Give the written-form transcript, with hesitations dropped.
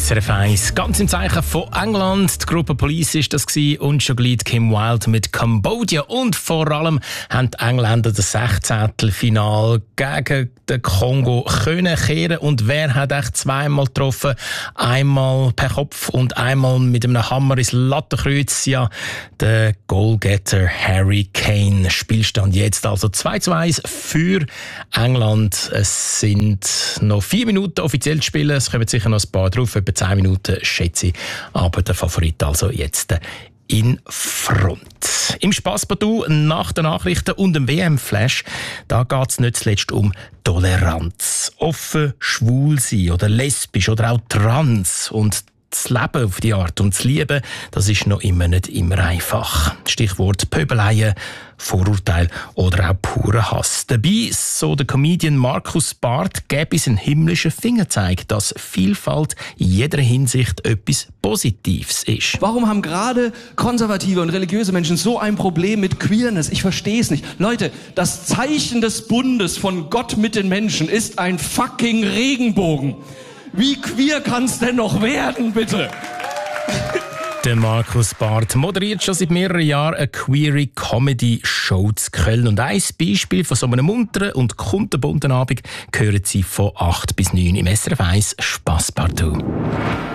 SRF 1. Ganz im Zeichen von England. Die Gruppe Police war das und schon gleich Kim Wilde mit Cambodia. Und vor allem haben die Engländer das 16. Final gegen den Kongo können kehren. Und wer hat echt zweimal getroffen? Einmal per Kopf und einmal mit einem Hammer ins Lattenkreuz. Ja, der Goalgetter Harry Kane. Spielstand jetzt also 2:1 für England. Es sind noch 4 Minuten offiziell zu spielen. Es kommen sicher noch ein paar drauf, etwa 10 Minuten, schätze ich. Aber der Favorit also jetzt in Front. Im Spasspartout nach den Nachrichten und dem WM-Flash, da geht es nicht zuletzt um Toleranz. Offen, schwul sein oder lesbisch oder auch trans und das Leben auf die Art und das Lieben, das ist noch immer nicht immer einfach. Stichwort Pöbeleien, Vorurteil oder auch purer Hass. Dabei, so der Comedian Markus Barth, gäbe es einen himmlischen Fingerzeig, dass Vielfalt in jeder Hinsicht etwas Positives ist. Warum haben gerade konservative und religiöse Menschen so ein Problem mit Queerness? Ich verstehe es nicht. Leute, das Zeichen des Bundes von Gott mit den Menschen ist ein fucking Regenbogen. Wie queer kann's denn noch werden, bitte? Der Markus Barth moderiert schon seit mehreren Jahren eine queere Comedy-Show zu Köln. Und ein Beispiel von so einem munteren und kunterbunten Abend hören Sie von 8 bis 9 im SRF 1 Spasspartout.